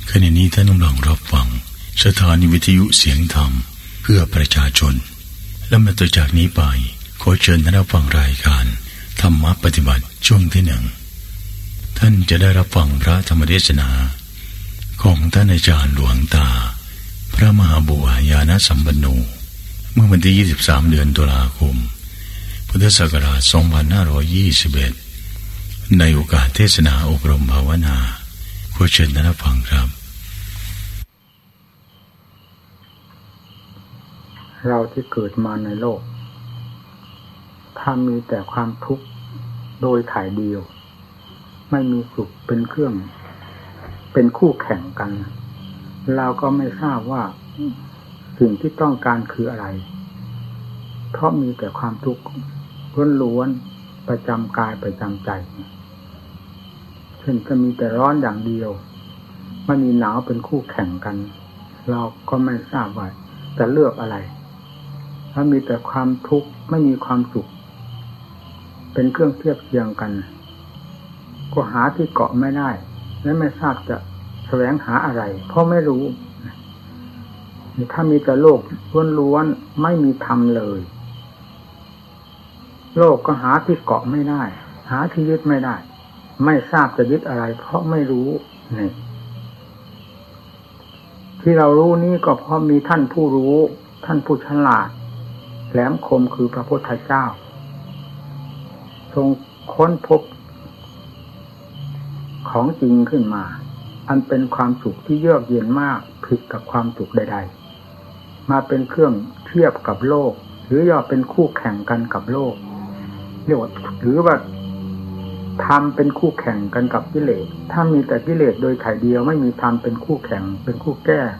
ขณะนี้ท่านกำลังรับฟังสถานีวิทยุเสียงธรรมเพื่อประชาชนและมาต่อจากนี้ไปขอเชิญท่านรับฟังรายการธรรมปฏิบัติช่วงที่1ท่านจะได้รับฟังพระธรรมเทศนาของท่านอาจารย์หลวงตาพระมหาบัวยานสัมปันโนเมื่อวันที่23เดือนตุลาคมพุทธศักราช2521ในโอกาสเทศนาอบรมภาวนาขอเชิญท่านรับฟังครับเราที่เกิดมาในโลกถ้ามีแต่ความทุกข์โดยถ่ายเดียวไม่มีสุขเป็นเครื่องเป็นคู่แข่งกันเราก็ไม่ทราบว่าสิ่งที่ต้องการคืออะไรเพราะมีแต่ความทุกข์ล้วนๆประจำกายประจำใจเช่นจะมีแต่ร้อนอย่างเดียวไม่มีหนาวเป็นคู่แข่งกันเราก็ไม่ทราบว่าจะเลือกอะไรถ้ามีแต่ความทุกข์ไม่มีความสุขเป็นเครื่องเทียบเทียงกันก็หาที่เกาะไม่ได้และไม่ทราบจะแสวงหาอะไรเพราะไม่รู้ถ้ามีแต่โลกล้วนๆไม่มีธรรมเลยโลกก็หาที่เกาะไม่ได้หาที่ยึดไม่ได้ไม่ทราบจะยึดอะไรเพราะไม่รู้นี่ที่เรารู้นี้ก็เพราะมีท่านผู้รู้ท่านผู้ฉลาดแหลมคมคือพระพุทธเจ้าทรงค้นพบของจริงขึ้นมาอันเป็นความสุขที่เยือกเย็นมากผิดกับความสุขใดๆมาเป็นเครื่องเทียบกับโลกหรือย่อเป็นคู่แข่งกันกับโลกเรียกว่าหรือว่าธรรมเป็นคู่แข่งกันกับกิเลสถ้ามีแต่กิเลสโดยถ่ายเดียวไม่มีธรรมเป็นคู่แข่งเป็นคู่แก้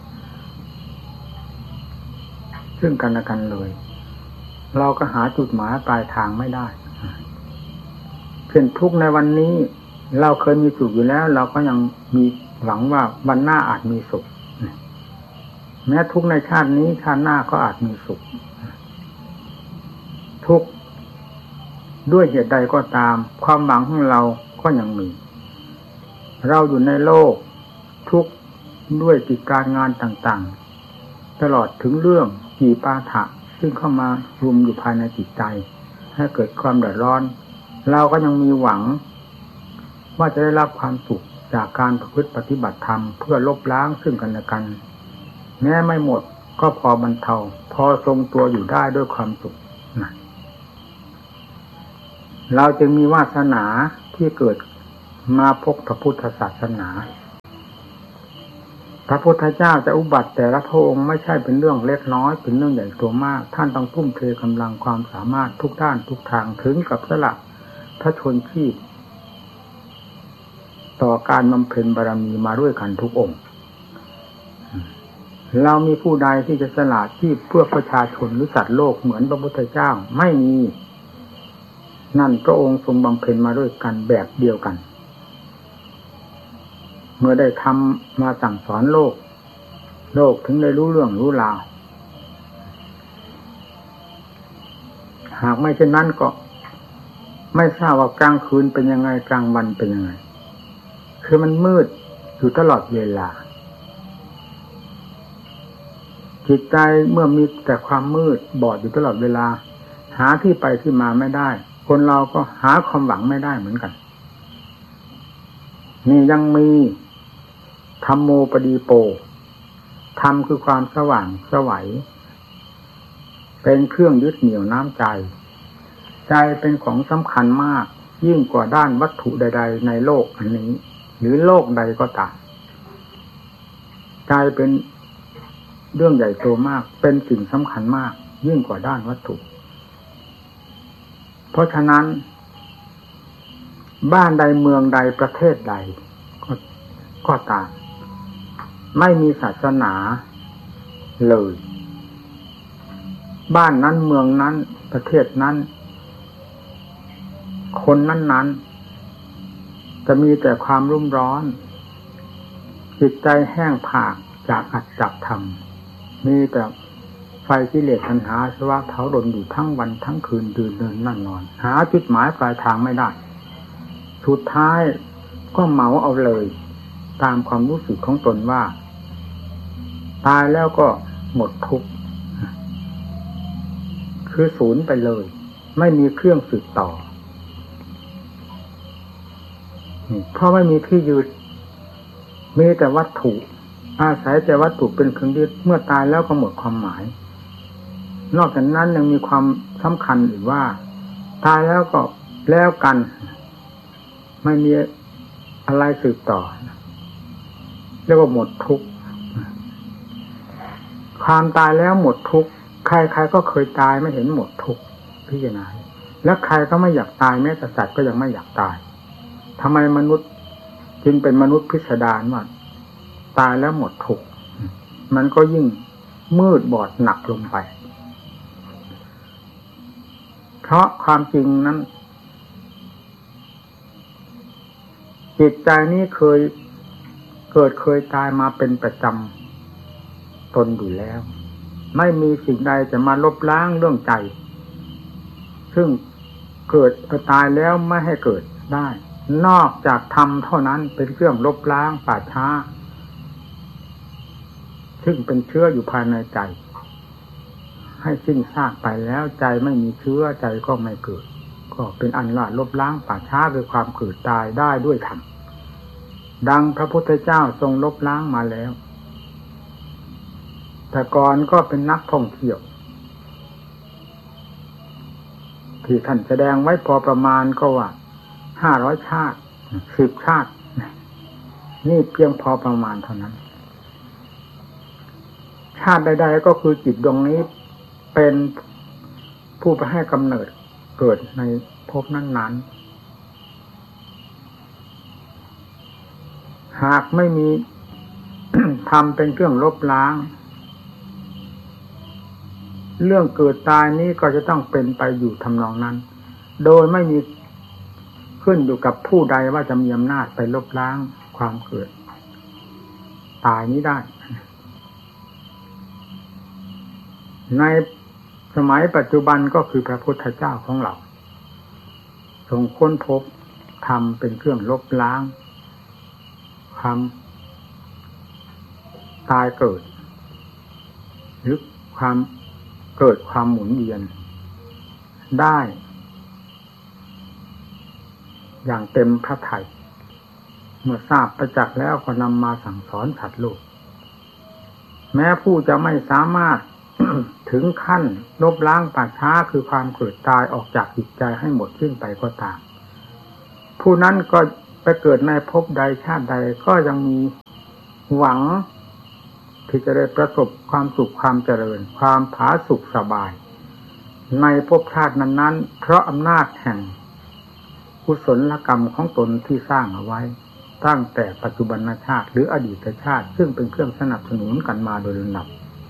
ซึ่งกันและกันเลยเราก็หาจุดหมายปลายทางไม่ได้เช่นทุกข์ในวันนี้เราเคยมีสุขอยู่แล้วเราก็ยังมีหวังว่าวันหน้าอาจมีสุขแม้ทุกข์ในชาตินี้ชาติหน้าก็อาจมีสุขทุกข์ด้วยเหตุใดก็ตามความหวังของเราก็ยังมีเราอยู่ในโลกทุกข์ด้วยกิจการงานต่างๆตลอดถึงเรื่องกีปาถะซึ่งเข้ามารุมอยู่ภายในจิตใจให้เกิดความเดือดร้อนเราก็ยังมีหวังว่าจะได้รับความสุขจากการประพฤติปฏิบัติธรรมเพื่อลบล้างซึ่งกันและกันแม้ไม่หมดก็พอบรรเทาพอทรงตัวอยู่ได้ด้วยความสุขนะเราจึงมีวาสนาที่เกิดมาพบพระพุทธศาสนาพระพุทธเจ้าจะอุบัติแต่ละพระองค์ไม่ใช่เป็นเรื่องเล็กน้อยเป็นเรื่องใหญ่โตมากท่านต้องทุ่มเทกำลังความสามารถทุกด้านทุกทางถึงกับสละพระชนชีพต่อการบำเพ็ญบารมีมาด้วยกันทุกองค์เรามีผู้ใดที่จะสละชีพเพื่อประชาชนหรือสัตว์โลกเหมือนพระพุทธเจ้าไม่มีนั่นพระองค์ทรงบำเพ็ญมาด้วยกันแบบเดียวกันเมื่อได้ทำมาสั่งสอนโลกถึงได้รู้เรื่องรู้ราวหากไม่เช่นนั้นก็ไม่ทราบว่ากลางคืนเป็นยังไงกลางวันเป็นยังไงคือมันมืดอยู่ตลอดเวลาจิตใจเมื่อมีแต่ความมืดบอดอยู่ตลอดเวลาหาที่ไปที่มาไม่ได้คนเราก็หาความหวังไม่ได้เหมือนกันนี่ยังมีธัมโมปดีโปธรรมคือความสว่างไสวเป็นเครื่องยึดเหนี่ยวน้ำใจใจเป็นของสำคัญมากยิ่งกว่าด้านวัตถุใดๆในโลกอันนี้หรือโลกใดก็ตามใจเป็นเรื่องใหญ่โตมากเป็นสิ่งสำคัญมากยิ่งกว่าด้านวัตถุเพราะฉะนั้นบ้านใดเมืองใดประเทศใดก็ตามไม่มีศาสนาเลยบ้านนั้นเมืองนั้นประเทศนั้นคนนั้นจะมีแต่ความรุ่มร้อนจิตใจแห้งผากจากอัตจักธรรมมีแต่ไฟกิเลสตัณหาอาสวะเผารนอยู่ทั้งวันทั้งคืนดื่นเดินนั่งนอนหาจุดหมายปลายทางไม่ได้สุดท้ายก็เหมาเอาเลยตามความรู้สึกของตนว่าตายแล้วก็หมดทุกข์คือศูนย์ไปเลยไม่มีเครื่องสืบต่อเพราะไม่มีที่ยึดมีแต่วัตถุอาศัยแต่วัตถุเป็นเครื่องยึดเมื่อตายแล้วก็หมดความหมายนอกจากนั้นยังมีความสำคัญอีกว่าตายแล้วก็แล้วกันไม่มีอะไรสืบต่อเรียกว่าหมดทุกข์ความตายแล้วหมดทุกข์ใครๆก็เคยตายไม่เห็นหมดทุกข์พิจารณาและใครก็ไม่อยากตายแม้แต่สัตว์ก็ยังไม่อยากตายทำไมมนุษย์จึงเป็นมนุษย์พิสดารว่าตายแล้วหมดทุกข์มันก็ยิ่งมืดบอดหนักลงไปเพราะความจริงนั้นจิตใจนี้เคยเกิดเคยตายมาเป็นประจำตนอยู่แล้วไม่มีสิ่งใดจะมาลบล้างเรื่องใจซึ่งเกิดตายแล้วไม่ให้เกิดได้นอกจากธรรมเท่านั้นเป็นเครื่องลบล้างป่าช้าซึ่งเป็นเชื้ออยู่ภายในใจให้สิ้นซากไปแล้วใจไม่มีเชื้อใจก็ไม่เกิดก็เป็นอันว่าลบล้างป่าช้าคือความเกิดตายได้ด้วยธรรมดังพระพุทธเจ้าทรงลบล้างมาแล้วแต่ก่อนก็เป็นนักท่องเที่ยวที่ท่านแสดงไว้พอประมาณก็ว่า500 ชาติ10 ชาตินี่เพียงพอประมาณเท่านั้นชาติใดๆก็คือจิตดวงนี้เป็นผู้ไปให้กำเนิดเกิดในภพนั้นๆหากไม่มี ธรรมเป็นเครื่องลบล้างเรื่องเกิดตายนี้ก็จะต้องเป็นไปอยู่ทำนองนั้นโดยไม่มีขึ้นอยู่กับผู้ใดว่าจะมีอำนาจไปลบล้างความเกิดตายนี้ได้ในสมัยปัจจุบันก็คือพระพุทธเจ้าของเราทรงค้นพบธรรมเป็นเครื่องลบล้างความตายเกิดหรือความเกิดความหมุนเวียนได้อย่างเต็มพระทัยเมื่อทราบประจักษ์แล้วก็นำมาสั่งสอนสัตว์โลกแม้ผู้จะไม่สามารถ ถึงขั้นลบล้างป่าช้าคือความเกิดตายออกจากจิตใจให้หมดสิ้นไปก็ตามผู้นั้นก็ไปเกิดในภพใดชาติใดก็ยังมีหวังที่จะได้ประสบความสุขความเจริญความผาสุกสบายในภพชาตินั้นๆเพราะอำนาจแห่งกุศลกรรมของตนที่สร้างเอาไว้ตั้งแต่ปัจจุบันชาติหรืออดีตชาติซึ่งเป็นเครื่องสนับสนุนกันมาโดยลำดับ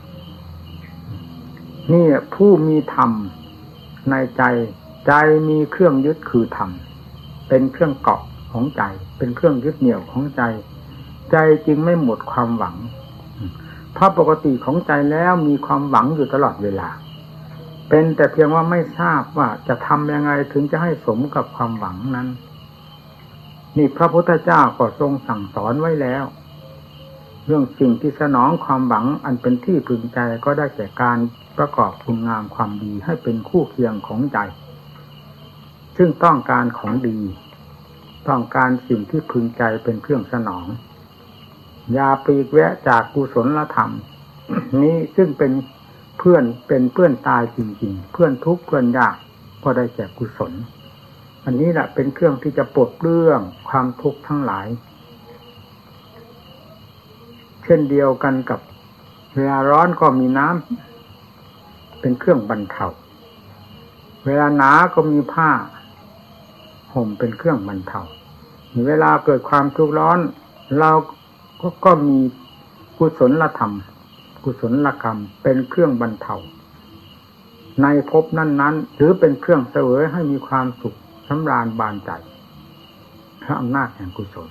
นี่ผู้มีธรรมในใจใจมีเครื่องยึดคือธรรมเป็นเครื่องเกาะของใจเป็นเครื่องยึดเหนี่ยวของใจใจจึงไม่หมดความหวังเพราะปกติของใจแล้วมีความหวังอยู่ตลอดเวลาเป็นแต่เพียงว่าไม่ทราบว่าจะทำยังไงถึงจะให้สมกับความหวังนั้นนี่พระพุทธเจ้าก็ทรงสั่งสอนไว้แล้วเรื่องสิ่งที่สนองความหวังอันเป็นที่พึงใจก็ได้แก่การประกอบคุณงามความดีให้เป็นคู่เคียงของใจซึ่งต้องการของดีต้องการสิ่งที่พึงใจเป็นเครื่องสนองอย่าปลีกแวะจากกุศลธรรม นี้ซึ่งเป็นเพื่อนตายจริงๆเพื่อนทุกข์เพื่อนยากก็ได้แก่กุศลอันนี้แหละเป็นเครื่องที่จะปลดเปลื้องความทุกข์ทั้งหลายเช่นเดียวกันกับเวลาร้อนก็มีน้ำเป็นเครื่องบรรเทาเวลาหนาวก็มีผ้าห่มเป็นเครื่องบรรเทาเวลาเกิดความทุกข์ร้อนเราก็มีกุศลธรรมกุศลกรรมเป็นเครื่องบรรเทาในภพนั้นๆหรือเป็นเครื่องเสวยให้มีความสุขสำราญบานใจพระอำนาจแห่งกุศล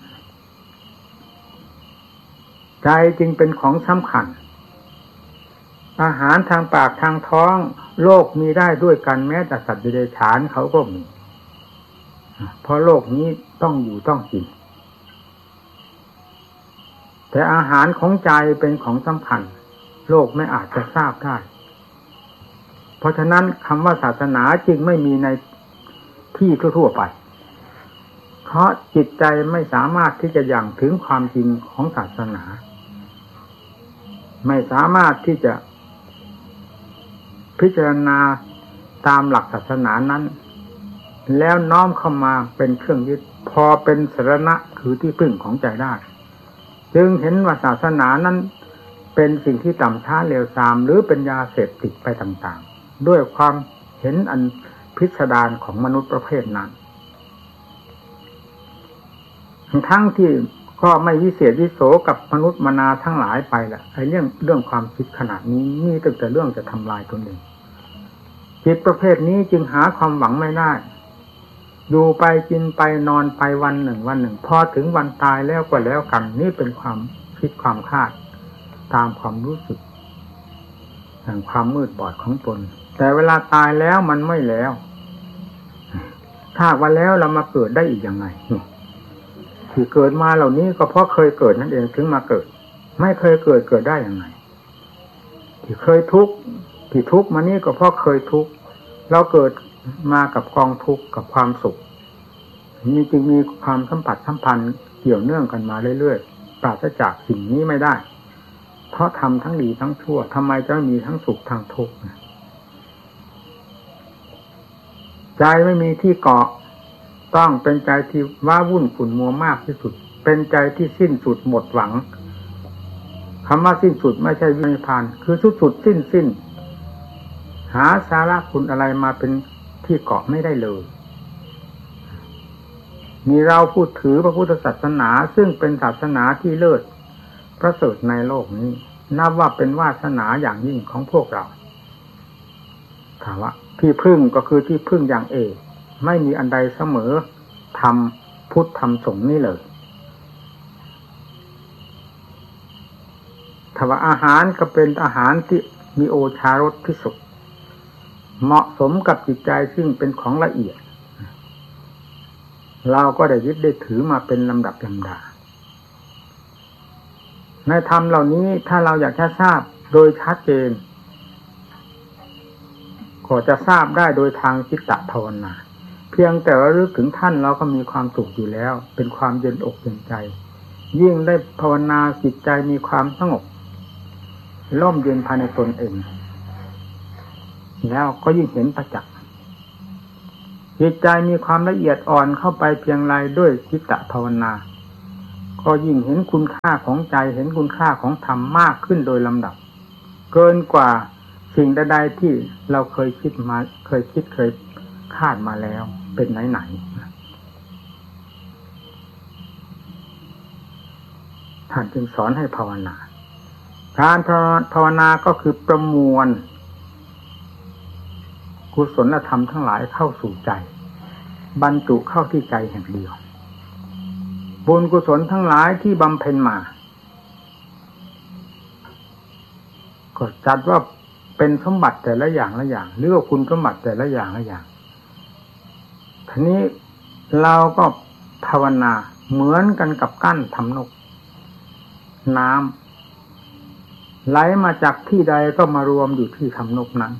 ใจจึงเป็นของสำคัญอาหารทางปากทางท้องโลกมีได้ด้วยกันแม้แต่สัตว์เดรัจฉานเขาก็มีเพราะโลกนี้ต้องอยู่ต้องกินแต่อาหารของใจเป็นของสำคัญโลกไม่อาจจะทราบได้เพราะฉะนั้นคำว่าศาสนาจึงไม่มีในที่ทั่วๆไปเพราะจิตใจไม่สามารถที่จะยังถึงความจริงของศาสนาไม่สามารถที่จะพิจารณาตามหลักศาสนานั้นแล้วน้อมเข้ามาเป็นเครื่องยึดพอเป็นสรณะคือที่พึ่งของใจได้จึงเห็นว่าศาสนานั้นเป็นสิ่งที่ต่ำช้าเลวทรามหรือเป็นยาเสพติดไปต่างๆด้วยความเห็นอันพิสดารของมนุษย์ประเภทนั้นทั้งที่ก็ไม่วิเศษวิโสกับมนุษย์มนาทั้งหลายไปแหละไอ้เรื่องความคิดขนาดนี้มีตั้งแต่เรื่องจะทำลายตนเองจิตประเภทนี้จึงหาความหวังไม่ได้อยู่ไปกินไปนอนไปวันหนึ่งพอถึงวันตายแล้วก็แล้วกันนี่เป็นความคิดความคาดตามความรู้สึกแห่งความมืดบอดของตนแต่เวลาตายแล้วมันไม่แล้วถ้าวันแล้วเรามาเกิดได้อีกยังไงที่เกิดมาเหล่านี้ก็เพราะเคยเกิดนั่นเองถึงมาเกิดไม่เคยเกิดได้ยังไงที่เคยทุกข์ที่ทุกข์มานี่ก็เพราะเคยทุกข์เราเกิดมากับกองทุกข์กับความสุขมีจึงมีความสัมพันธ์เกี่ยวเนื่องกันมาเรื่อยๆปราศจากสิ่งนี้ไม่ได้เพราะทำทั้งดีทั้งชั่วทำไมจะมีทั้งสุขทั้งทุกข์ใจไม่มีที่เกาะต้องเป็นใจที่ว้าวุ่นขุ่นมัวมากที่สุดเป็นใจที่สิ้นสุดหมดหวังคำว่าสิ้นสุดไม่ใช่วินิพพานคือสุดสิ้นหาสาระคุณอะไรมาเป็นที่เกาะไม่ได้เลยมีเราพูดถือพระพุทธศาสนาซึ่งเป็นศาสนาที่เลิศประเสริฐในโลกนี้นับว่าเป็นวาสนาอย่างยิ่งของพวกเราถามว่าที่พึ่งก็คือที่พึ่งอย่างเอกไม่มีอันใดเสมอธรรมพุทธธรรมสงฆ์นี่เลยถ้าว่าอาหารก็เป็นอาหารที่มีโอชารสที่สุดเหมาะสมกับจิตใจซึ่งเป็นของละเอียดเราก็ได้ยึดได้ถือมาเป็นลำดับลำดาในธรรมเหล่านี้ถ้าเราอยากจะทราบโดยชัดเจนก็จะทราบได้โดยทางจิตตภาวนาเพียงแต่ระลึกถึงท่านเราก็มีความสุขอยู่แล้วเป็นความเย็นอกเย็นใจยิ่งได้ภาวนาจิตใจมีความสงบร่มเย็นภายในตนเองแล้วก็ยิ่งเห็นประจักษ์จิตใจมีความละเอียดอ่อนเข้าไปเพียงไรด้วยจิตตภาวนาก็ยิ่งเห็นคุณค่าของใจเห็นคุณค่าของธรรมมากขึ้นโดยลำดับเกินกว่าสิ่งใดๆที่เราเคยคิดคาดมาแล้วเป็นไหนท่านจึงสอนให้ภาวนาการภาวนาก็คือประมวลกุศลธรรมทั้งหลายเข้าสู่ใจบรรจุเข้าที่ใจแห่งเดียวบุญกุศลทั้งหลายที่บำเพ็ญมาก็จัดว่าเป็นสมบัติแต่ละอย่างหรือว่าคุณสมบัติแต่ละอย่างทีนี้เราก็ภาวนาเหมือนกันกับกั้นทำนกน้ำไหลมาจากที่ใดก็มารวมอยู่ที่ทำนกนั้น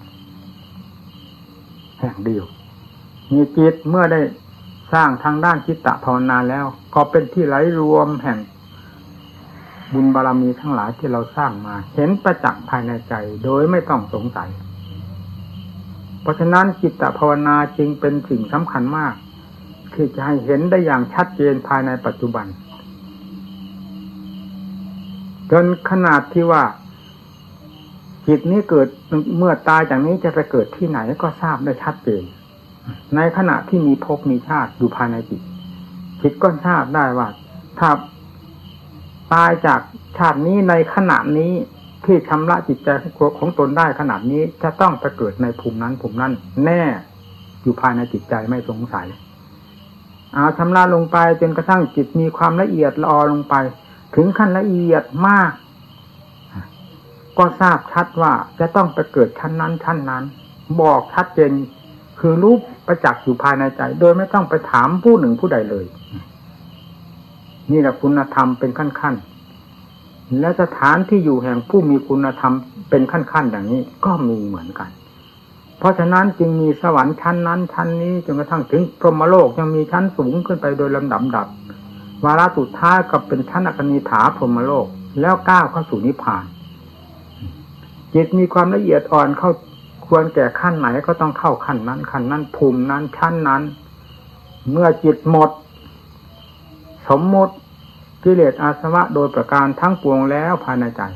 แห่งเดียวมีจิตเมื่อได้สร้างทางด้านจิตตภาวนาแล้วก็เป็นที่ไหลรวมแห่งบุญบารมีทั้งหลายที่เราสร้างมาเห็นประจักษ์ภายในใจโดยไม่ต้องสงสัยเพราะฉะนั้นจิตตภาวนาจึงเป็นสิ่งสำคัญมากที่จะให้เห็นได้อย่างชัดเจนภายในปัจจุบันจนขนาดที่ว่าจิตนี้เกิดเมื่อตายจากนี้จะไปเกิดที่ไหนก็ทราบได้ชัดเจนในขณะที่มีภพมีชาติอยู่ภายในจิตก็ทราบได้ว่าถ้าตายจากชาตินี้ในขณะนี้ที่ชำระจิตใจของตนได้ขนาดนี้จะต้องไปเกิดในภูมินั้นแน่อยู่ภายในจิตใจไม่สงสัยเอาชำระลงไปจนกระทั่งจิตมีความละเอียดละออลงไปถึงขั้นละเอียดมากก็ทราบชัดว่าจะต้องไปเกิดชั้นนั้นบอกชัดเจนคือรู้ประจักษ์อยู่ภายในใจโดยไม่ต้องไปถามผู้หนึ่งผู้ใดเลยนี่แหละคุณธรรมเป็นขั้นและสถานที่อยู่แห่งผู้มีคุณธรรมเป็นขั้นๆอย่างนี้ก็มีเหมือนกันเพราะฉะนั้นจึงมีสวรรค์ชั้นนั้นชั้นนี้จนกระทั่งถึงพรหมโลกยังมีชั้นสูงขึ้นไปโดยลำดับวาระสุดท้ายก็เป็นชั้นอกนิฐาพรหมโลกแล้วก้าวเข้าสู่นิพพานจิตมีความละเอียดอ่อนเข้าควรแก่ขั้นไหนก็ต้องเข้าขั้นนั้นภูมินั้นชั้นนั้นเมื่อจิตหมดสมมติกิเลสอาสวะโดยประการทั้งปวงแล้วภายในใจ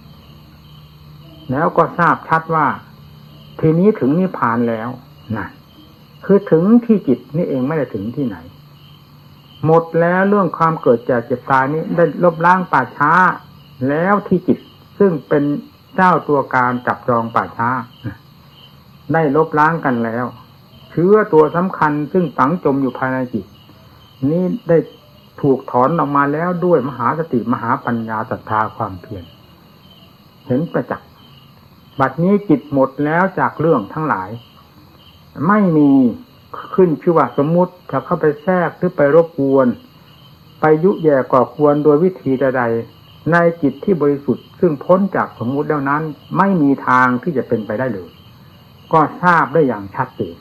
แล้วก็ทราบชัดว่าทีนี้ถึงนิพพานแล้วนะคือถึงที่จิตนี่เองไม่ได้ถึงที่ไหนหมดแล้วเรื่องความเกิดแก่เจ็บตายนี้ได้ลบล้างป่าช้าแล้วที่จิตซึ่งเป็นเจ้าตัวการจับจองป่าช้าได้ลบล้างกันแล้วเชื้อตัวสำคัญซึ่งฝังจมอยู่ภายในจิตนี้ได้ถูกถอนออกมาแล้วด้วยมหาสติมหาปัญญาศรัทธาความเพียรเห็นประจักษ์บัดนี้จิตหมดแล้วจากเรื่องทั้งหลายไม่มีขึ้นชื่อว่าสมมุติจะเข้าไปแทรกหรือไปรบกวนไปยุแย่ก่อกวนโดยวิธีใดๆในจิตที่บริสุทธิ์ซึ่งพ้นจากสมมุติแล้วนั้นไม่มีทางที่จะเป็นไปได้เลยก็ทราบได้อย่างชัดเจน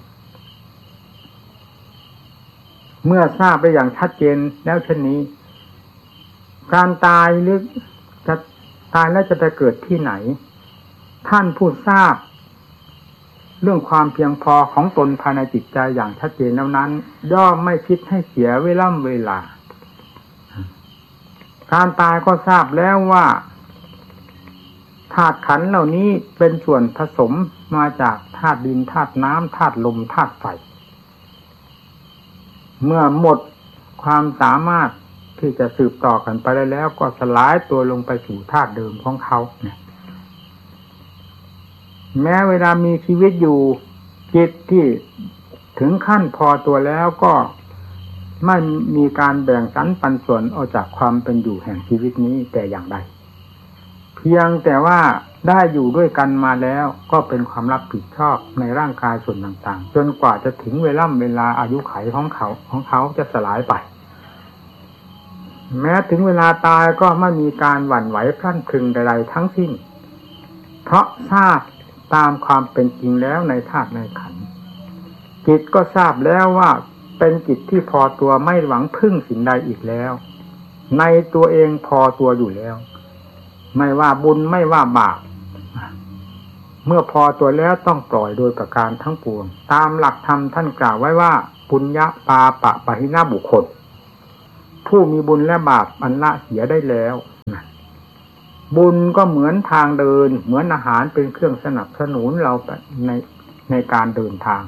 เมื่อทราบได้อย่างชัดเจนแล้วเช่นนี้การตายหรือจะตายแล้วจะไปเกิดที่ไหนท่านผู้ทราบเรื่องความเพียงพอของตนภายในจิตใจอย่างชัดเจนแล้วนั้นย่อมไม่คิดให้เสียเวลาการตายก็ทราบแล้วว่าธาตุขันธ์เหล่านี้เป็นส่วนผสมมาจากธาตุดินธาตุน้ำธาตุลมธาตุไฟเมื่อหมดความสามารถที่จะสืบต่อกันไปได้แล้วก็สลายตัวลงไปสู่ธาตุเดิมของเขาแม้เวลามีชีวิตอยู่จิตที่ถึงขั้นพอตัวแล้วก็ไม่มีการแบ่งสรรปันส่วนออกจากความเป็นอยู่แห่งชีวิตนี้แต่อย่างใดเพียงแต่ว่าได้อยู่ด้วยกันมาแล้วก็เป็นความรับผิดชอบในร่างกายส่วนต่างๆจนกว่าจะถึงเวลาอายุขัยของเขาจะสลายไปแม้ถึงเวลาตายก็ไม่มีการหวั่นไหวพลันพรึงใดๆทั้งสิ้นเพราะทราบตามความเป็นจริงแล้วในธาตุในขันธ์จิตก็ทราบแล้วว่าเป็นจิตที่พอตัวไม่หวังพึ่งสิ่งใดอีกแล้วในตัวเองพอตัวอยู่แล้วไม่ว่าบุญไม่ว่าบาปเมื่อพอตัวแล้วต้องปล่อยโดยประการทั้งปวงตามหลักธรรมท่านกล่าวไว้ว่าปุญญาปาปะปะหินาบุคคลผู้มีบุญและบาปอันละเสียได้แล้วบุญก็เหมือนทางเดินเหมือนอาหารเป็นเครื่องสนับสนุนเราในการเดินทาง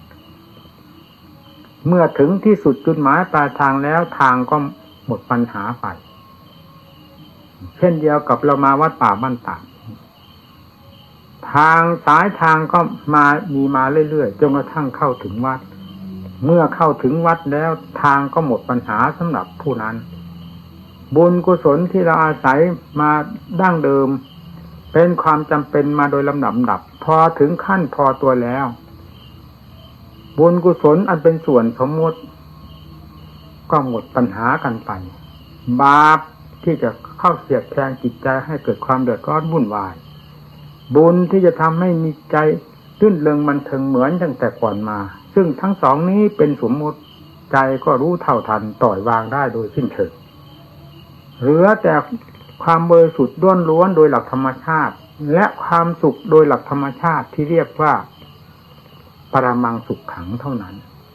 เมื่อถึงที่สุดจุดหมายปลายทางแล้วทางก็หมดปัญหาไปเช่นเดียวกับเรามาวัดป่าบ้านตาดทางสายทางก็มีมาเรื่อยๆจนกระทั่งเข้าถึงวัดเมื่อเข้าถึงวัดแล้วทางก็หมดปัญหาสำหรับผู้นั้นบุญกุศลที่เราอาศัยมาดั้งเดิมเป็นความจำเป็นมาโดยลำดับพอถึงขั้นพอตัวแล้วบุญกุศลอันเป็นส่วนสมมติก็หมดปัญหากันไปบาปที่จะเข้าเสียดแทงจิตใจให้เกิดความเดือดร้อนวุ่นวายบุญที่จะทำให้มีใจรื่นเริงบันเทิงเหมือนตั้งแต่ก่อนมาซึ่งทั้งสองนี้เป็นสมมติใจก็รู้เท่าทันปล่อยวางได้โดยสิ้นเชิงเหลือแต่ความบริสุทธิ์ล้วนโดยหลักธรรมชาติและความสุขโดยหลักธรรมชาติที่เรียกว่าปรมังสุขขังเท่านั้น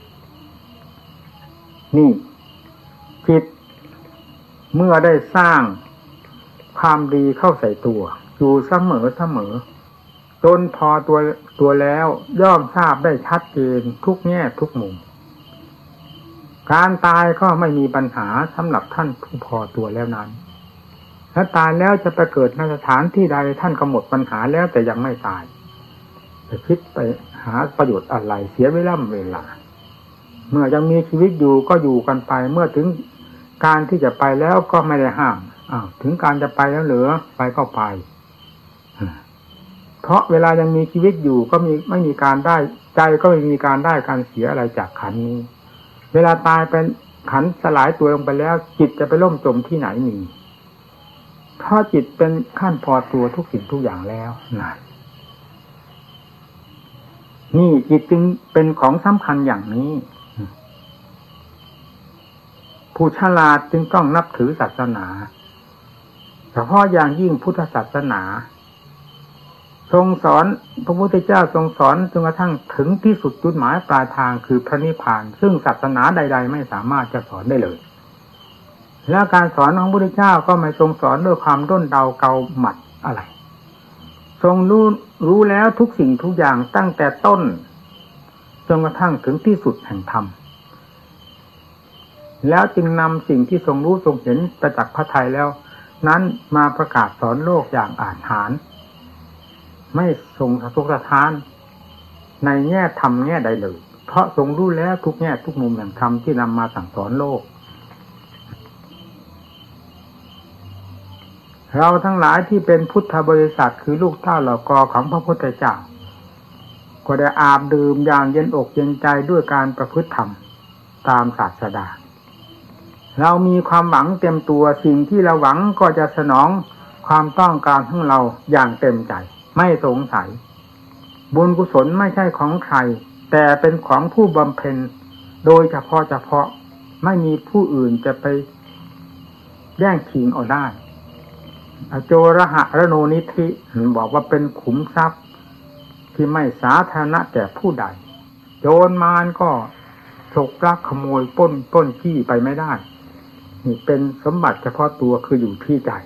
นี่จิตเมื่อได้สร้างความดีเข้าใส่ตัวอยู่เสมอจนพอตัวแล้วย่อมทราบได้ชัดเจนทุกแง่ทุกมุมการตายก็ไม่มีปัญหาสำหรับท่านผู้พอตัวแล้วนั้นถ้าตายแล้วจะไปเกิดในสถานที่ใดท่านก็หมดปัญหาแล้วแต่ยังไม่ตายจะคิดไปหาประโยชน์อะไรเสียเวลาเมื่อยังมีชีวิตอยู่ก็อยู่กันไปเมื่อถึงการที่จะไปแล้วก็ไม่ได้ห้ามถึงการจะไปแล้วเหลือไปก็ไปเพราะเวลายังมีชีวิตอยู่ก็ไม่มีการได้ใจก็ไม่มีการได้การเสียอะไรจากขันนี้เวลาตายเป็นขันสลายตัวลงไปแล้วจิตจะไปล่มจมที่ไหนมีเพราะจิตเป็นขั้นพอตัวทุกสิ่งทุกอย่างแล้วนี่จิตจึงเป็นของสำคัญอย่างนี้ผู้ฉลาดจึงต้องนับถือศาสนาเฉพาะอย่างยิ่งพุทธศาสนาทรงสอนพระพุทธเจ้าทรงสอนจนกระทั่งถึงที่สุดจุดหมายปลายทางคือพระนิพพานซึ่งศาสนาใดๆไม่สามารถจะสอนได้เลยและการสอนของพระพุทธเจ้าก็ไม่ทรงสอนด้วยความด้นเดาเกาหมัดอะไรทรงรู้แล้วทุกสิ่งทุกอย่างตั้งแต่ต้นจนกระทั่งถึงที่สุดแห่งธรรมแล้วจึงนำสิ่งที่ทรงรู้ทรงเห็นประจักษ์พระทัยแล้วนั้นมาประกาศสอนโลกอย่างอาจหาญไม่ทรงสะทกสะท้านในแง่ธรรมแง่ใดเลยเพราะทรงรู้แล้วทุกแง่ทุกมุมแห่งธรรมที่นำมาสั่งสอนโลกเราทั้งหลายที่เป็นพุทธบริษัทคือลูกเต้าเหล่ากอของพระพุทธเจ้าก็ได้อาบดื่มอย่างเย็นอกเย็นใจด้วยการประพฤติธรรมตามศาสดาเรามีความหวังเต็มตัวสิ่งที่เราหวังก็จะสนองความต้องการของเราอย่างเต็มใจไม่สงสัยบุญกุศลไม่ใช่ของใครแต่เป็นของผู้บำเพ็ญโดยเฉพาะไม่มีผู้อื่นจะไปแย่งชิงเอาได้อโจระหะระโนนิธิบอกว่าเป็นขุมทรัพย์ที่ไม่สาธารณะแก่ผู้ใดโจรมารก็ฉกลักขโมยปล้นขี้ไปไม่ได้นี่เป็นสมบัติเฉพาะตัวคืออยู่ที่ใจ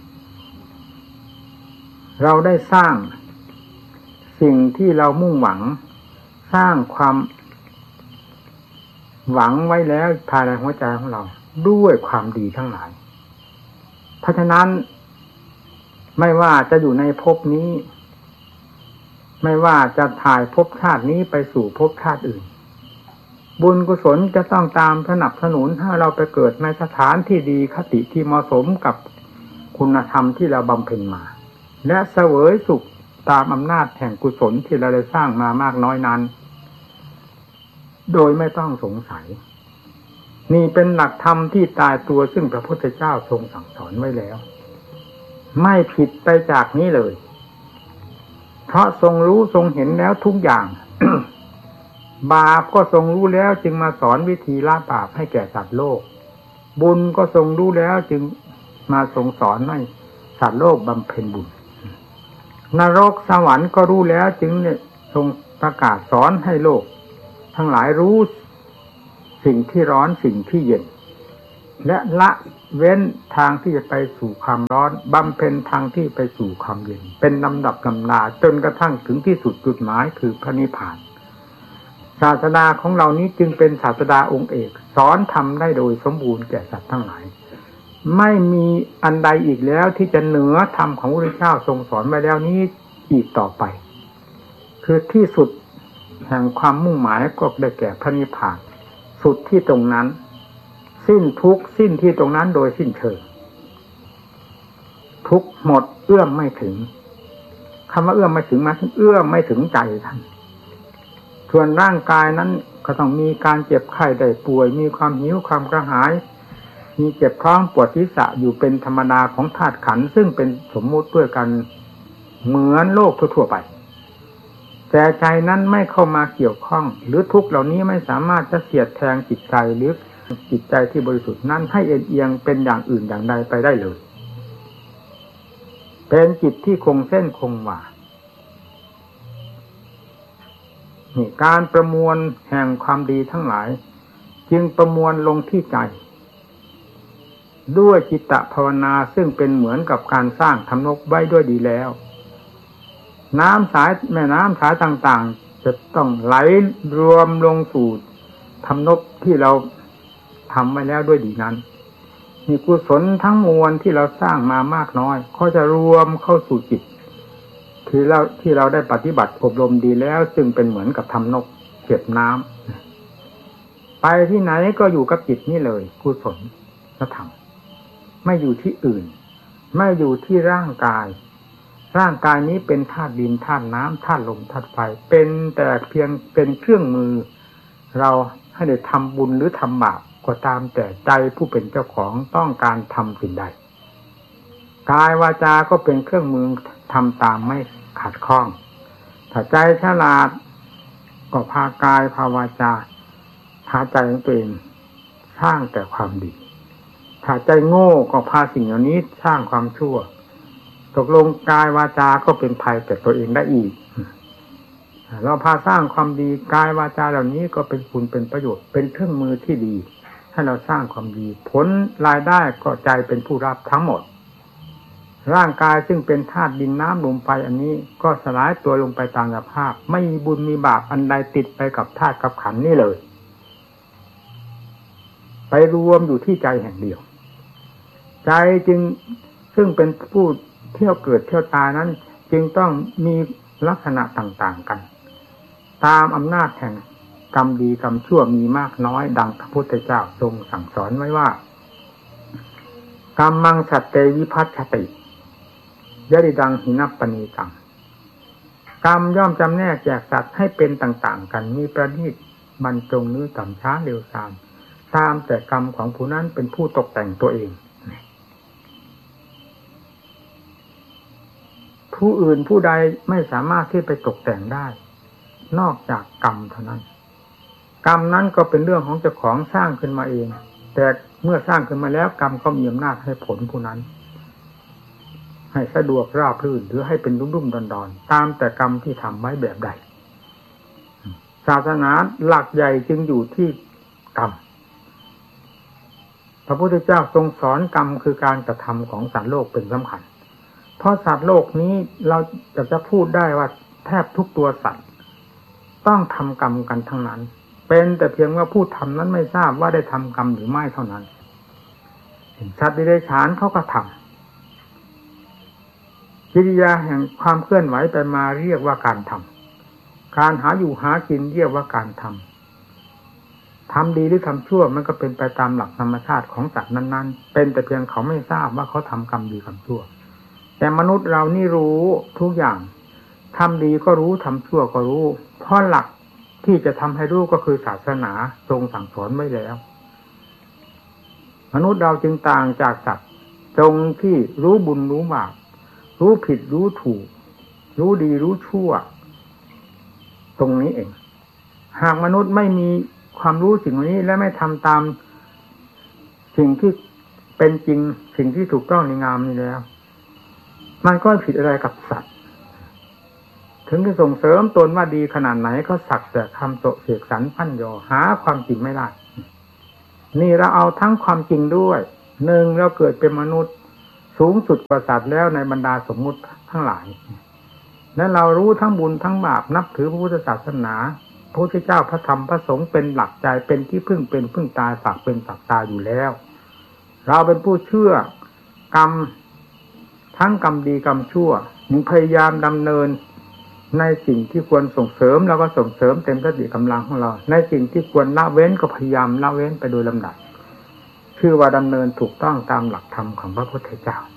เราได้สร้างสิ่งที่เรามุ่งหวังสร้างความหวังไว้แล้วภายในหัวใจของเราด้วยความดีทั้งหลายเพราะฉะนั้นไม่ว่าจะอยู่ในภพนี้ไม่ว่าจะถ่ายภพชาตินี้ไปสู่ภพชาติอื่นบุญกุศลจะต้องตามสนับสนุนให้เราไปเกิดในสถานที่ดีคติที่เหมาะสมกับคุณธรรมที่เราบำเพ็ญมาและเสวยสุขตามอำนาจแห่งกุศลที่เราได้สร้างมามากน้อยนั้นโดยไม่ต้องสงสัยนี่เป็นหลักธรรมที่ตายตัวซึ่งพระพุทธเจ้าทรงสั่งสอนไว้แล้วไม่ผิดไปจากนี้เลยเพราะทรงรู้ทรงเห็นแล้วทุกอย่าง บาปก็ทรงรู้แล้วจึงมาสอนวิธีละบาปให้แก่สัตว์โลกบุญก็ทรงรู้แล้วจึงมาทรงสอนให้สัตว์โลกบำเพ็ญบุญนรกสวรรค์ก็รู้แล้วจึงทรงประกาศสอนให้โลกทั้งหลายรู้สิ่งที่ร้อนสิ่งที่เย็นและละเว้นทางที่จะไปสู่ความร้อนบำเพ็ญทางที่ไปสู่ความเย็นเป็นลำดับลำดาจนกระทั่งถึงที่สุดจุดหมายคือพระนิพพานศาสดาของเรานี้จึงเป็นศาสดาองค์เอกสอนธรรมได้โดยสมบูรณ์แก่สัตว์ทั้งหลายไม่มีอันใดอีกแล้วที่จะเหนือธรรมของพระพุทธเจ้าทรงสอนไว้แล้วนี้อีกต่อไปคือที่สุดแห่งความมุ่งหมายก็ได้แก่พระนิพพานสุดที่ตรงนั้นสิ้นทุกข์สิ้นที่ตรงนั้นโดยสิ้นเชิงทุกข์หมดเอื้อมไม่ถึงคำว่าเอื้อมไม่ถึงมาถึงเอื้อมไม่ถึงใจท่านส่วนร่างกายนั้นก็ต้องมีการเจ็บไข้ได้ป่วยมีความหิวความกระหายมีเจ็บท้องปวดศีรษะอยู่เป็นธรรมดาของธาตุขันธ์ซึ่งเป็นสมมุติด้วยกันเหมือนโลกทั่วไปแต่ใจนั้นไม่เข้ามาเกี่ยวข้องหรือทุกข์เหล่านี้ไม่สามารถจะเสียดแทงจิตใจหรือจิตใจที่บริสุทธิ์นั้นให้เอ็นเอียงเป็นอย่างอื่นอย่างใดไปได้เลยเป็นจิตที่คงเส้นคงวานี่การประมวลแห่งความดีทั้งหลายจึงประมวลลงที่ใจด้วยจิตตภาวนาซึ่งเป็นเหมือนกับการสร้างทำนบไว้ด้วยดีแล้วน้ำสายแม่น้ำสายต่างๆจะต้องไหลรวมลงสู่ทำนบที่เราทำไว้แล้วด้วยดีนั้นมีกุศลทั้งมวลที่เราสร้างมามากน้อยก็จะรวมเข้าสู่จิตที่เราได้ปฏิบัติอบรมดีแล้วซึ่งเป็นเหมือนกับทำนบเก็บน้ำไปที่ไหนก็อยู่กับจิตนี่เลยกุศลธรรมไม่อยู่ที่อื่นไม่อยู่ที่ร่างกายนี้เป็นธาตุดินธาตุน้ำธาตุลมธาตุไฟเป็นแต่เพียงเป็นเครื่องมือเราให้ได้ทำบุญหรือทำบาปก็ตามแต่ใจผู้เป็นเจ้าของต้องการทำสิ่งใดกายวาจาก็เป็นเครื่องมือทำตามไม่ขัดข้องถ้าใจฉลาดก็พากายพาวาจาพาใจของตัวเองสร้างแต่ความดีถ้าใจโง่ก็พาสิ่งเหล่านี้สร้างความชั่วตกลงกายวาจาก็เป็นภัยแก่ตัวเองได้อีกเราพาสร้างความดีกายวาจาเหล่านี้ก็เป็นคุณเป็นประโยชน์เป็นเครื่องมือที่ดีให้เราสร้างความดีผลรายได้ก็ใจเป็นผู้รับทั้งหมดร่างกายซึ่งเป็นธาตุดินน้ำลมไฟอันนี้ก็สลายตัวลงไปตามสภาพไม่มีบุญมีบาปอันใดติดไปกับธาตุกับขันธ์นี้เลยไปรวมอยู่ที่ใจแห่งเดียวใจจึงซึ่งเป็นผู้เที่ยวเกิดเที่ยวตายนั้นจึงต้องมีลักษณะต่างๆกันตามอำนาจแห่งกรรมดีกรรมชั่วมีมากน้อยดังพระพุทธเจ้าทรงสั่งสอนไว้ว่ากรรมังสัตเตวิภัชชติยะริดังหินัปปณีตังกรรมย่อมจำแนกแจกสัตว์ให้เป็นต่างๆกันมีประณีตบรรจงหรือต่ำช้าเร็วซามตามแต่กรรมของผู้นั้นเป็นผู้ตกแต่งตัวเองผู้อื่นผู้ใดไม่สามารถที่ไปตกแต่งได้นอกจากกรรมเท่านั้นกรรมนั้นก็เป็นเรื่องของเจ้าของสร้างขึ้นมาเองแต่เมื่อสร้างขึ้นมาแล้วกรรมก็มีอำนาจให้ผลผู้นั้นให้สะดวกราบรื่นหรือให้เป็นรุ่มๆดอนๆตามแต่กรรมที่ทำไว้แบบใดศาสนาหลักใหญ่จึงอยู่ที่กรรมพระพุทธเจ้าทรงสอนกรรมคือการกระทำของสัตว์โลกเป็นสำคัญเพราะสัตว์โลกนี้เราจะพูดได้ว่าแทบทุกตัวสัตว์ต้องทำกรรมกันทั้งนั้นเป็นแต่เพียงว่าผู้ทำนั้นไม่ทราบว่าได้ทำกรรมหรือไม่เท่านั้นสัตว์ดิเรกชันเขาก็ทำกิริยาแห่งความเคลื่อนไหวไปมาเรียกว่าการทำการหาอยู่หากินเรียกว่าการทำดีหรือทำชั่วมันก็เป็นไปตามหลักธรรมชาติของสัตว์นั้นๆเป็นแต่เพียงเขาไม่ทราบว่าเขาทำกรรมดีกรรมชั่วแต่มนุษย์เรานี่รู้ทุกอย่างทำดีก็รู้ทำชั่วก็รู้เพราะหลักที่จะทำให้รู้ก็คือศาสนาทรงสั่งสอนไว้แล้วมนุษย์เราจึงต่างจากสัตว์ตรงที่รู้บุญรู้บาปรู้ผิดรู้ถูกรู้ดีรู้ชั่วตรงนี้เองหากมนุษย์ไม่มีความรู้สิ่งนี้และไม่ทำตามสิ่งที่เป็นจริงสิ่งที่ถูกต้องในงามนี้แล้วมันก็ผิดอะไรกับสัตว์ถึงจะส่งเสริมตนว่าดีขนาดไหนก็สักแต่คำโตเสกสรรพันยอหาความจริงไม่ได้นี่เราเอาทั้งความจริงด้วยหนึ่งเราเกิดเป็นมนุษย์สูงสุดกว่าสัตว์แล้วในบรรดาสมมุติทั้งหลายและเรารู้ทั้งบุญทั้งบาปนับถือพระพุทธศาสนาพระพุทธเจ้าพระธรรมพระสงฆ์เป็นหลักใจเป็นที่พึ่งเป็นพึ่งตายสักเป็นสักตาอยู่แล้วเราเป็นผู้เชื่อกรรมทั้งกรรมดีกรรมชั่วพยายามดำเนินในสิ่งที่ควรส่งเสริมเราก็ส่งเสริมเต็มสติกำลังของเราในสิ่งที่ควรละเว้นก็พยายามละเว้นไปโดยลำดับชื่อว่าดำเนินถูกต้องตามหลักธรรมของพระพุทธเจ้า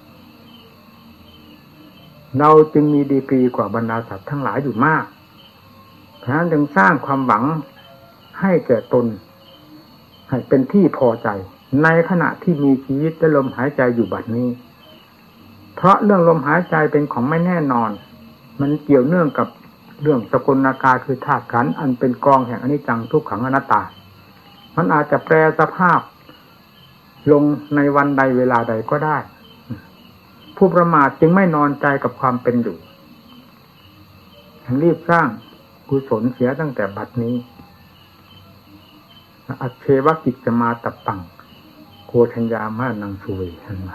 เราจึงมีดีกรีกว่าบรรดาสัตว์ทั้งหลายอยู่มากเพราะฉะนั้นจึงสร้างความหวังให้แก่ตนให้เป็นที่พอใจในขณะที่มีชีวิตและลมหายใจอยู่บัดนี้เพราะเรื่องลมหายใจเป็นของไม่แน่นอนมันเกี่ยวเนื่องกับเรื่องสกุลอาการคือธาตุขันธ์อันเป็นกองแห่งอนิจจังทุกขังอนัตตามันอาจจะแปรสภาพลงในวันใดเวลาใดก็ได้ผู้ประมาทจึงไม่นอนใจกับความเป็นอยู่รีบสร้างกุศลเสียตั้งแต่บัดนี้อัจเชวกิจจะมาตับปังโกธัญญามานังสุเวทันมา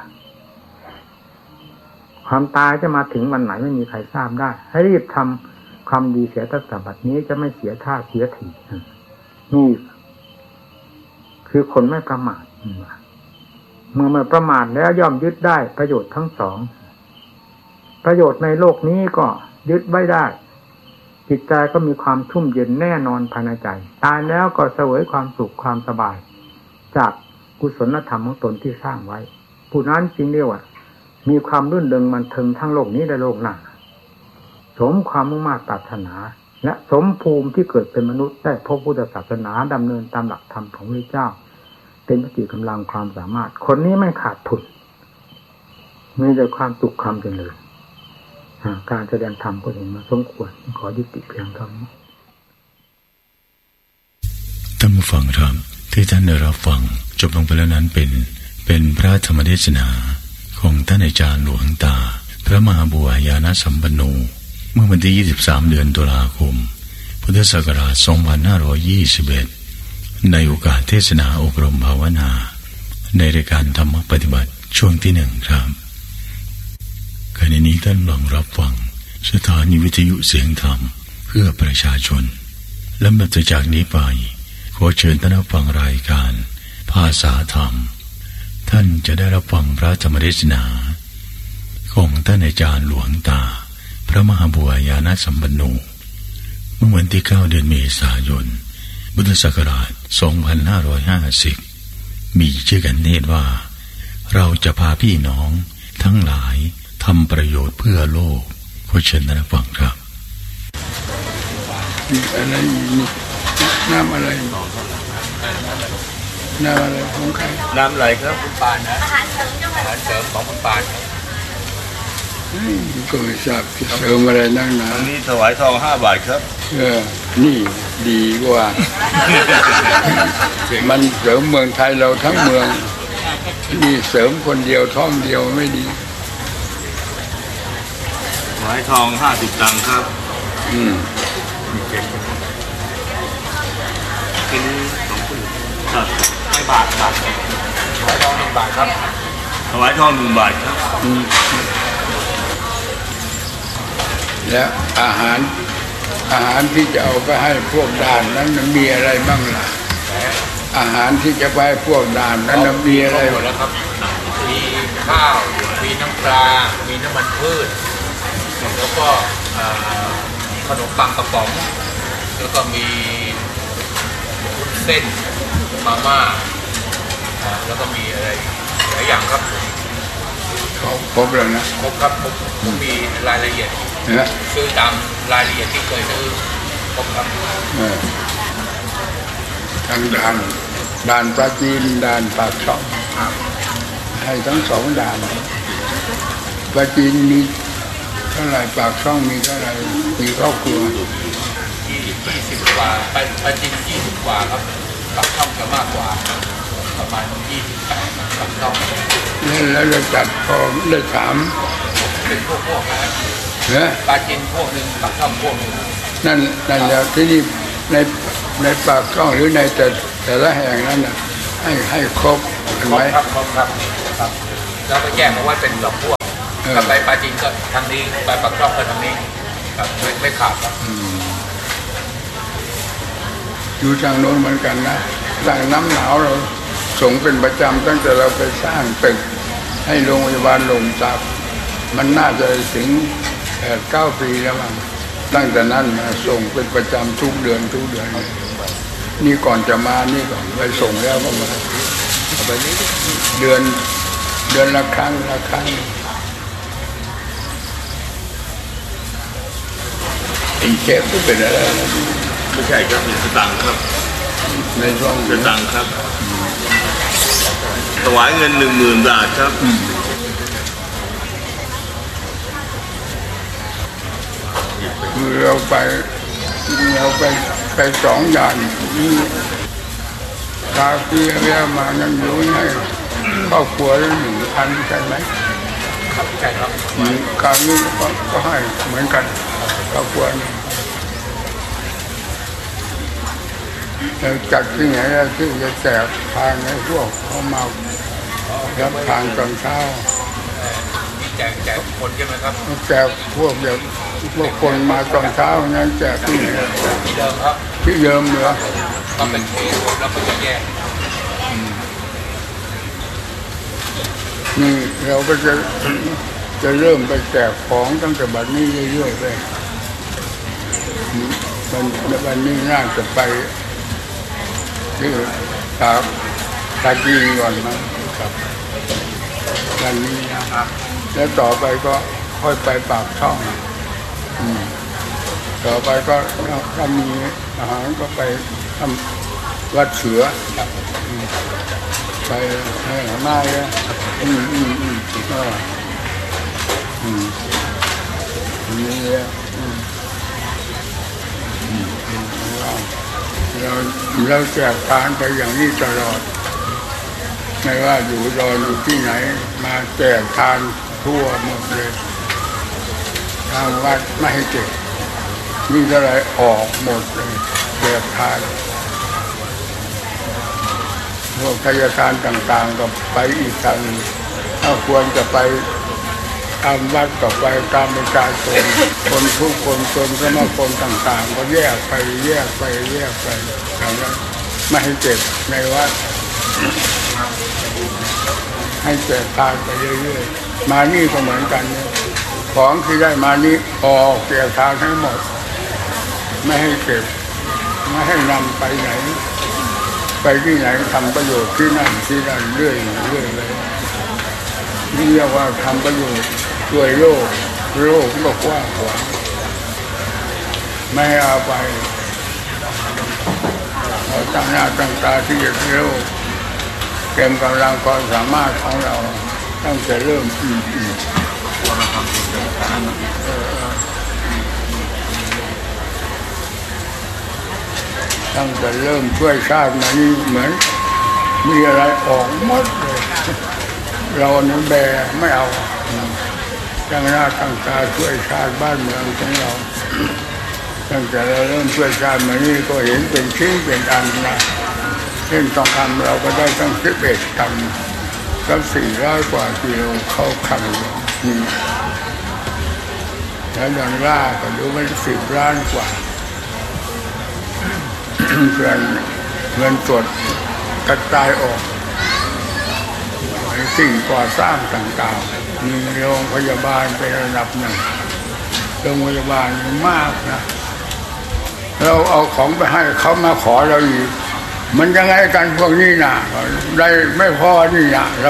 ความตายจะมาถึงวันไหนไม่มีใครทราบได้ให้รีบทำความดีเสียตั้งแต่บัดนี้จะไม่เสียท่าเสียทีนี่คือคนไม่ประมาทเมื่อไม่ประมาทแล้วย่อมยึดได้ประโยชน์ทั้งสองประโยชน์ในโลกนี้ก็ยึดไว้ได้จิตใจก็มีความชุ่มเย็นแน่นอนภายในใจตายแล้วก็เสวยความสุขความสบายจากกุศลธรรมของตนที่สร้างไว้ผู้นั้นจริงเรียกว่ามีความรื่นเริงบันเทิงทั้งโลกนี้และโลกหน้าสมความมุ่งมั่นปรารถนาและสมภูมิที่เกิดเป็นมนุษย์ได้พบพุทธศาสนาดำเนินตามหลักธรรมของพระเจ้าเต็มสติกำลังความสามารถคนนี้ไม่ขาดทุนมีแต่ความสุขความเจริญการแสดงธรรมก็เห็นมาสมควรขอยุติเพียงเท่านี้ท่านผู้ฟังครับที่ท่านได้รับฟังจบลงไปแล้วนั้นเป็นพระธรรมเทศนาของท่านอาจารย์หลวงตาพระมหาบัวญาณสัมปันโนเมื่อวันที่23เดือนตุลาคมพุทธศักราช2521ในโอกาสเทศนาอบรมภาวนาในรายการธรรมปฏิบัติช่วงที่1ครับขณะนี้ท่านกำลังรับฟังสถานีวิทยุเสียงธรรมเพื่อประชาชนและนับจากนี้ไปขอเชิญท่านรับฟังรายการภาษาธรรมท่านจะได้รับฟังพระธรรมเทศนาของท่านอาจารย์หลวงตาพระมหาบัวญาณสัมปันโนเมื่อวันที่9เดือนเมษายนพุทธศักราช2550มีชื่อกันเทศว่าเราจะพาพี่น้องทั้งหลายทำประโยชน์เพื่อโลกขอเชิญท่านฟังครับอะไรนี่น้ำอะไรน้ำอะไรของใครน้ำอะไรครับคุณปานนะอาหารเสริมของคุณปานก็ไม่ทราบเสริมอะไรนั่งนะอันนี้ถวายทอง5 บาทครับนี่ดีกว่ามันเสริมเมืองไทยเราทั้งเมืองนี่เสริมคนเดียวท่องเดียวไม่ดีถวายทอง50 ตังค์ครับกิน2 คนครับให้บาทถวายทอง1 บาทครับถวายทอง1 บาทครับแล้วอาหารที่จะเอาไปให้พวกด่านนั้นมีอะไรบ้างล่ะอาหารที่จะไปให้พวกด่านนั้นมีอะไรหมดแล้วครับมีข้าวมีน้ำปลามีน้ำมันพืชแล้วก็ขนมปังกระป๋องแล้วก็มีเส้นมาม่าแล้วก็มีอะไรหลายอย่างครับครบแล้วนะครบครับผมมีรายละเอียดซื้อตามรายละเอียดที่เคยซื้อครบครับทางด่านปราจีนด่านปากช่องให้ทั้ง2 ด่านปราจีนมีเท่าไหร่ปากช่องมีเท่าไหร่มีครอบครัว 20 กว่าไปปราจีน20 กว่าครับปากช่องจะมากกว่าประมาณ28ปากช่องแล้วเราจัดพอได้ถามเป็นพวกนะปาจินพวกนึงปากช่องพวกนึงนั่นแล้วที่นี่ในปากช่องหรือในแต่ละแห่งนั้นน่ะให้ครบไหมครับแล้วก็แยกมาว่าเป็น2 พวกถ้าไปปาจินก็ทางนี้ไปปากช่องก็ทางนี้ครับไม่ขาดครับอยู่ทางโน้นเหมือนกันนะสร้างน้ำหนาวเราส่งเป็นประจำตั้งแต่เราไปสร้างตึกให้โรงพยาบาลหล่มสักมันน่าจะถึง8-9 ปีแล้วมั้งตั้งแต่นั้นมาส่งเป็นประจำทุกเดือนนี่ก่อนจะมานี่ก่อนไปส่งแล้วก็มาเดือนละครั้งไอ้เชฟก็เป็นอะไรไม่ใช่ครับเป็นสตังค์ครับในช่องสตังค์ครับถวายเงิน10,000 บาทครับคือเราไป2 อย่างนี่คาเฟ่เรียมานั่งอยู่ให้ครอบครัวละ1,000ใช่ไหมครับใช่ครับคราวนี้ก็ให้เหมือนกันครอบครัวนึงแล้วจากที่ไหนที่จะแจกทางให้พวกเขามารับทานตอนเช้าแจกคนใช่ไหมครับแจกพวกคนมาตอนเช้านั้นแจกที่ไหนที่เดิมครับที่เดิมเหรอก็เป็นเทแล้วก็จะแยกนี่เราก็จะเริ่มไปแจกของตั้งแต่บัดนี้เรื่อยๆไปวันนี้น่าจะไปที่ตาจีนก่อนมั้งครับวันนี้นะแล้วต่อไปก็ค่อยไปปากช่องต่อไปก็ถ้ามีอาหารก็ไปทำวัดเสือไปให้หน้าเลยเราแจกทานไปอย่างนี้ตลอดไม่ว่าอยู่รออยู่ที่ไหนมาแจกทานทั่วหมดเลยทางวัดไม่ให้เก็บมีอะไรออกหมดเลยแจกทานพวกทายทานต่างๆก็ไปอีกทางถ้าควรจะไปตามวัดก็ไปตามประชาชนคนทุกคนจนสมาคมต่างๆก็แยกไปอย่างนั้นไม่ให้เก็บในวัดให้แจกทานไปเรื่อยๆมานี่ก็เหมือนกันเนี่ยของที่ได้มานี้ออกแจกทานให้หมดไม่ให้เก็บไม่ให้นำไปไหนไปที่ไหนทำประโยชน์ที่นั่นเรื่อยเลยนี่เรียกว่าทำประโยชน์ช่วยโลกก็กว้างขวางไม่เอาไปเราตั้งหน้าตั้งตาที่จะโลกเต็มกำลังความสามารถของเราตั้งแต่เริ่มตั้งแต่เริ่มช่วยชาติมานี่เหมือนมีอะไรออกหมดเลยเราเนี่ยแบไม่เอาตั้งหน้าตั้งตาช่วยชาติบ้านเมืองของเราตั้งแต่เราเริ่มช่วยชาติมานี่ก็เห็นเป็นชิ้นเป็นอันนะเช่นทองคำเราก็ได้ตั้ง11 ตันตั้ง400 กว่ากิโลเข้าคำแล้วดอลลาร์ก็ดูมัน10 ล้านกว่าเงินสดกระจายออกสิ่งก่อสร้างต่างๆมีโรงพยาบาลเป็นระดับหนึ่งโรงพยาบาลมากนะเราเอาของไปให้เขามาขอเราอีกมันยังไงกันพวกนี้นะได้ไม่พอนี่นะเรา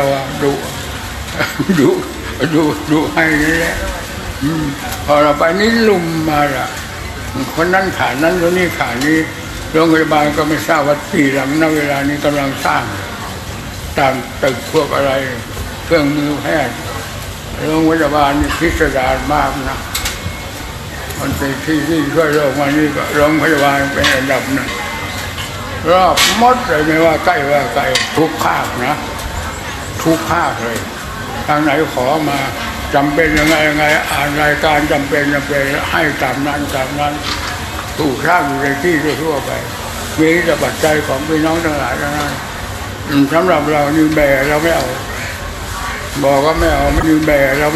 ดูให้นี่แหละพอเราไปนี่ลุมมาละคนนั้นขานั้นคนนี้ขานี้โรงพยาบาลก็ไม่ทราบว่าที่หลังณเวลานี้กำลังสร้างตามตึกพวกอะไรเครื่องมือแพทย์โรงพยาบาลนี่พิสดารมากนะมันเป็นที่ช่วยโรควันนี้ก็โรงพยาบาลเป็นอันดับหนึ่งรอบหมดเลยไม่ว่าใกล้ว่าไกลทุกภาคนะทุกภาคเลยทางไหนขอมาจำเป็นยังไงอ่านรายการจำเป็นให้ตามนั้นถูกสร้างอยู่ในที่ทั่วไปมีแต่ปัจจัยของพี่น้องทั้งหลายทั้งนั้นสำหรับเรานี่แบเราไม่เอาบอกว่าไม่เอาไม่ยืนแบเรา